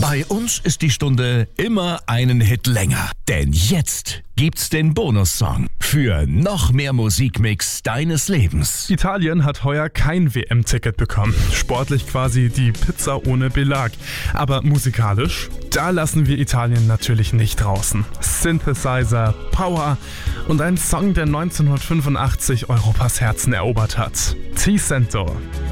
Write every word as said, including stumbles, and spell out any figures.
Bei uns ist die Stunde immer einen Hit länger. Denn jetzt gibt's den Bonussong für noch mehr Musikmix deines Lebens. Italien hat heuer kein W M-Ticket bekommen. Sportlich quasi die Pizza ohne Belag. Aber musikalisch, da lassen wir Italien natürlich nicht draußen. Synthesizer, Power und ein Song, der neunzehnhundertfünfundachtzig Europas Herzen erobert hat. Ti Sento.